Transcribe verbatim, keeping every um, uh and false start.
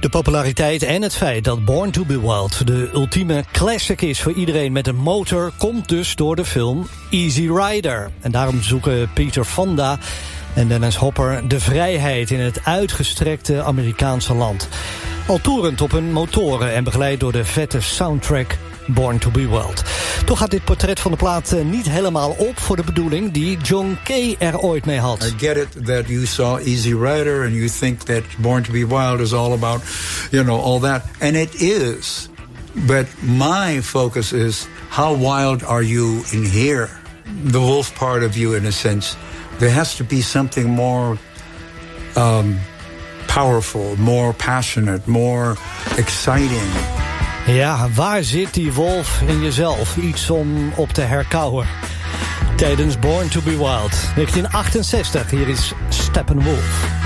De populariteit en het feit dat Born to be Wild de ultieme classic is voor iedereen met een motor komt dus door de film Easy Rider. En daarom zoeken Peter Fonda en Dennis Hopper de vrijheid in het uitgestrekte Amerikaanse land. Al toerend op hun motoren en begeleid door de vette soundtrack Born to be Wild. Toch gaat dit portret van de plaat niet helemaal op voor de bedoeling die John Kay er ooit mee had. I get it that you saw Easy Rider and you think that Born to be Wild is all about, you know, all that. And it is. But my focus is how wild are you in here? The wolf part of you, in a sense. There has to be something more um, powerful, more passionate, more exciting. Ja, waar zit die wolf in jezelf? Iets om op te herkauwen. Tijdens Born to be Wild, negentien achtenzestig. Hier is Steppenwolf.